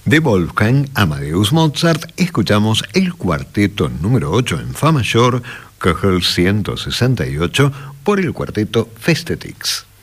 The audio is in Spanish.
De Wolfgang Amadeus Mozart escuchamos el cuarteto número 8 en Fa mayor, Köchel 168, por el cuarteto Festetics.